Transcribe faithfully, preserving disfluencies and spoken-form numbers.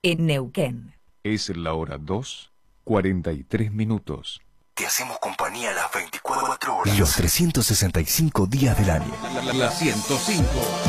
en Neuquén. Es la hora dos, cuarenta y tres minutos. Te hacemos compañía las veinticuatro horas. Los trescientos sesenta y cinco días del año. La, la, la ciento cinco.